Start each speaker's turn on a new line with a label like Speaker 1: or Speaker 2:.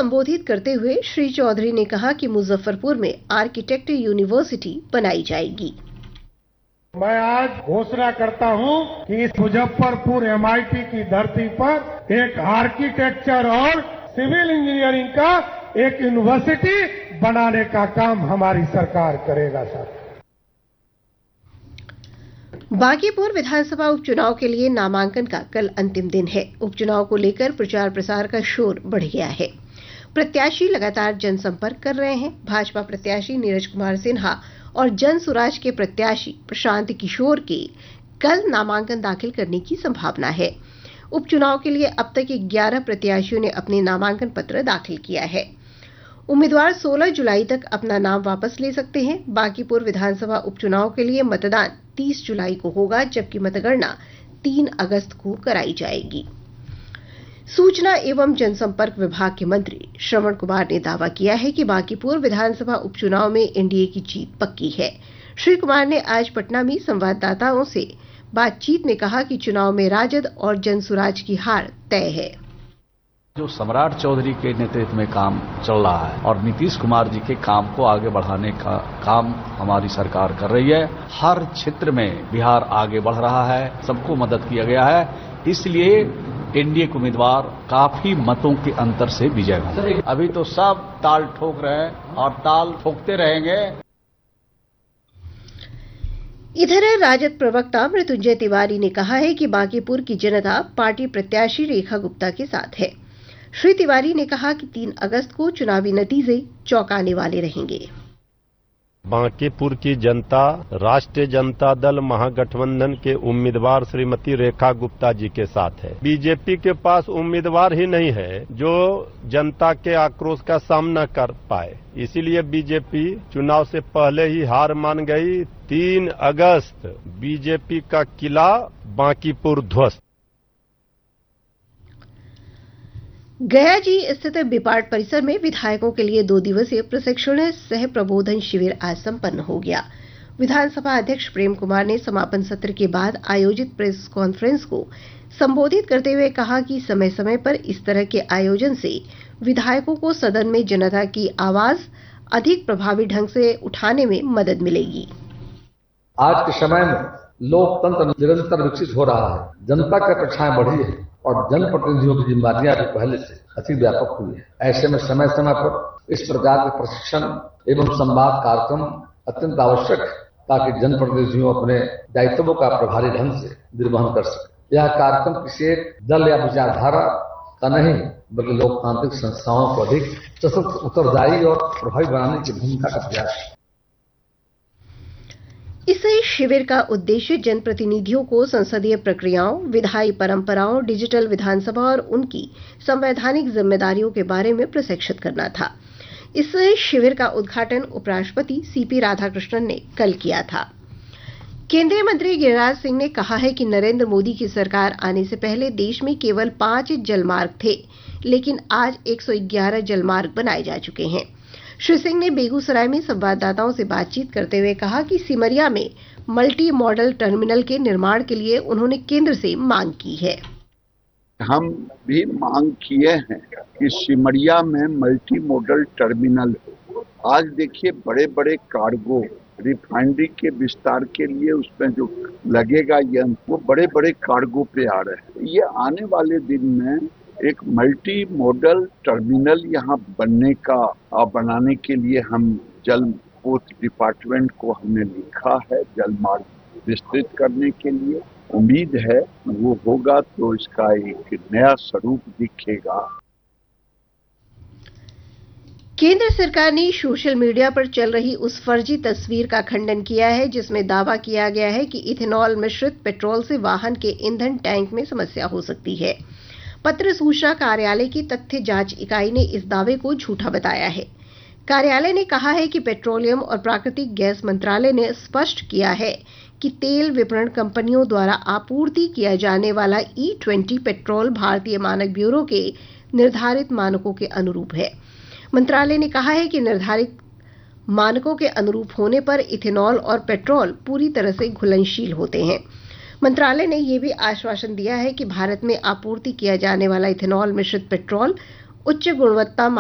Speaker 1: संबोधित करते हुए श्री चौधरी ने कहा कि मुजफ्फरपुर में आर्किटेक्ट यूनिवर्सिटी बनाई जाएगी।
Speaker 2: मैं आज घोषणा करता हूं कि इस मुजफ्फरपुर एमआईटी की धरती पर एक आर्किटेक्चर और सिविल इंजीनियरिंग का एक यूनिवर्सिटी बनाने का काम हमारी सरकार करेगा सर।
Speaker 1: बांकीपुर विधानसभा उपचुनाव के लिए नामांकन का कल अंतिम दिन है। उपचुनाव को लेकर प्रचार प्रसार का शोर बढ़ गया है। प्रत्याशी लगातार जनसंपर्क कर रहे हैं। भाजपा प्रत्याशी नीरज कुमार सिन्हा और जन सुराज के प्रत्याशी प्रशांत किशोर के कल नामांकन दाखिल करने की संभावना है। उपचुनाव के लिए अब तक 11 प्रत्याशियों ने अपने नामांकन पत्र दाखिल किया है। उम्मीदवार 16 जुलाई तक अपना नाम वापस ले सकते हैं। बांकीपुर विधानसभा उपचुनाव के लिए मतदान 30 जुलाई को होगा, जबकि मतगणना 3 अगस्त को कराई जाएगी। सूचना एवं जनसंपर्क विभाग के मंत्री श्रवण कुमार ने दावा किया है कि बांकीपुर विधानसभा उपचुनाव में एनडीए की जीत पक्की है। श्री कुमार ने आज पटना में संवाददाताओं से बातचीत में कहा कि चुनाव में राजद और जनसुराज की हार तय है।
Speaker 3: जो सम्राट चौधरी के नेतृत्व में काम चल रहा है और नीतीश कुमार जी के काम को आगे बढ़ाने का काम हमारी सरकार कर रही है। हर क्षेत्र में बिहार आगे बढ़ रहा है, सबको मदद किया गया है, इसलिए एनडीए के उम्मीदवार काफी मतों के अंतर से विजय होंगे। अभी तो सब ताल ठोक रहे हैं और ताल ठोकते रहेंगे।
Speaker 1: इधर राजद प्रवक्ता मृत्युंजय तिवारी ने कहा है कि बांकीपुर की जनता पार्टी प्रत्याशी रेखा गुप्ता के साथ है। श्री तिवारी ने कहा कि 3 अगस्त को चुनावी नतीजे चौंकाने वाले रहेंगे।
Speaker 4: बांकीपुर की जनता राष्ट्रीय जनता दल महागठबंधन के उम्मीदवार श्रीमती रेखा गुप्ता जी के साथ है। बीजेपी के पास उम्मीदवार ही नहीं है जो जनता के आक्रोश का सामना कर पाए, इसीलिए बीजेपी चुनाव से पहले ही हार मान गई। 3 अगस्त बीजेपी का किला बांकीपुर ध्वस्त।
Speaker 1: गया जी स्थित बिपाट परिसर में विधायकों के लिए 2 दिवसीय प्रशिक्षण सह प्रबोधन शिविर आज संपन्न हो गया। विधानसभा अध्यक्ष प्रेम कुमार ने समापन सत्र के बाद आयोजित प्रेस कॉन्फ्रेंस को संबोधित करते हुए कहा कि समय समय पर इस तरह के आयोजन से विधायकों को सदन में जनता की आवाज अधिक प्रभावी ढंग से उठाने में मदद मिलेगी।
Speaker 5: आज के समय में लोकतंत्र निरंतर विकसित हो रहा है, जनता की अपेक्षाएं बढ़ी है और जनप्रतिनिधियों की जिम्मेदारियां भी पहले से अधिक व्यापक हुई है। ऐसे में समय समय पर इस प्रकार के प्रशिक्षण एवं संवाद कार्यक्रम अत्यंत आवश्यक है ताकि जनप्रतिनिधियों अपने दायित्वों का प्रभावी ढंग से निर्वहन कर सके। यह कार्यक्रम किसी एक दल या विचारधारा का नहीं बल्कि लोकतांत्रिक संस्थाओं को अधिक सशक्त, उत्तरदायी और प्रभावी बनाने की भूमिका का प्रयास है।
Speaker 1: इस शिविर का उद्देश्य जनप्रतिनिधियों को संसदीय प्रक्रियाओं, विधायी परंपराओं, डिजिटल विधानसभा और उनकी संवैधानिक जिम्मेदारियों के बारे में प्रशिक्षित करना था। इस शिविर का उद्घाटन उपराष्ट्रपति सीपी राधाकृष्णन ने कल किया था। केंद्रीय मंत्री गिरिराज सिंह ने कहा है कि नरेंद्र मोदी की सरकार आने से पहले देश में केवल 5 जलमार्ग थे, लेकिन आज 111 जलमार्ग बनाए जा चुके हैं। श्री सिंह ने बेगूसराय में संवाददाताओं से बातचीत करते हुए कहा कि सिमरिया में मल्टी मॉडल टर्मिनल के निर्माण के लिए उन्होंने केंद्र से मांग की है।
Speaker 6: हम भी मांग किए हैं कि सिमरिया में मल्टी मॉडल टर्मिनल हो। आज देखिए बड़े बड़े कार्गो रिफाइनरी के विस्तार के लिए उसमें जो लगेगा वो बड़े बड़े कार्गो पे आ रहे हैं। ये आने वाले दिन में एक मल्टी मॉडल टर्मिनल यहाँ बनाने के लिए हम जल पोत डिपार्टमेंट को हमने लिखा है, जल मार्ग विस्तृत करने के लिए। उम्मीद है वो होगा तो इसका एक नया स्वरूप दिखेगा।
Speaker 1: केंद्र सरकार ने सोशल मीडिया पर चल रही उस फर्जी तस्वीर का खंडन किया है जिसमें दावा किया गया है कि इथेनॉल मिश्रित पेट्रोल से वाहन के ईंधन टैंक में समस्या हो सकती है। पत्र सूचना कार्यालय की तथ्य जांच इकाई ने इस दावे को झूठा बताया है। कार्यालय ने कहा है कि पेट्रोलियम और प्राकृतिक गैस मंत्रालय ने स्पष्ट किया है कि तेल विपणन कंपनियों द्वारा आपूर्ति किया जाने वाला E20 पेट्रोल भारतीय मानक ब्यूरो के निर्धारित मानकों के अनुरूप है। मंत्रालय ने कहा है कि निर्धारित मानकों के अनुरूप होने पर इथेनॉल और पेट्रोल पूरी तरह से घुलनशील होते हैं। मंत्रालय ने यह भी आश्वासन दिया है कि भारत में आपूर्ति किया जाने वाला इथेनॉल मिश्रित पेट्रोल उच्च गुणवत्ता